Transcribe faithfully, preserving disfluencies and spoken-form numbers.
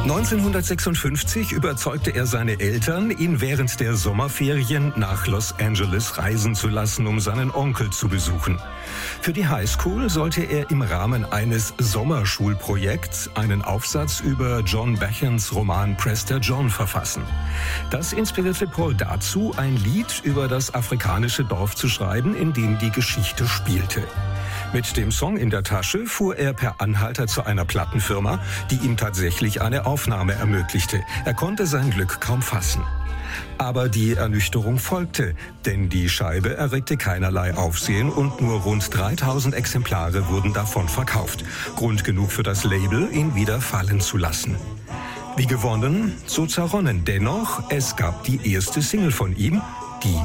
neunzehnhundertsechsundfünfzig überzeugte er seine Eltern, ihn während der Sommerferien nach Los Angeles reisen zu lassen, um seinen Onkel zu besuchen. Für die Highschool sollte er im Rahmen eines Sommerschulprojekts einen Aufsatz über John Bachans Roman Prester John verfassen. Das inspirierte Paul dazu, ein Lied über das afrikanische Dorf zu schreiben, in dem die Geschichte spielte. Mit dem Song in der Tasche fuhr er per Anhalter zu einer Plattenfirma, die ihm tatsächlich eine Aufnahme ermöglichte. Er konnte sein Glück kaum fassen. Aber die Ernüchterung folgte, denn die Scheibe erregte keinerlei Aufsehen und nur rund dreitausend Exemplare wurden davon verkauft. Grund genug für das Label, ihn wieder fallen zu lassen. Wie gewonnen, so zerronnen. Dennoch, es gab die erste Single von ihm,